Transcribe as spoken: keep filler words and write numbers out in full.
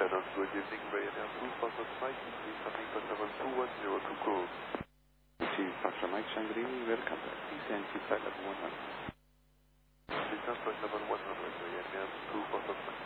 Trident, good evening, Ryanair two Foxtrot Mike, please coming for seven two one zero two code. This is Foxtrot Mike Sangrini, welcome back. Descend to flight level one hundred. Descend flight level one hundred, Ryanair two Foxtrot Mike.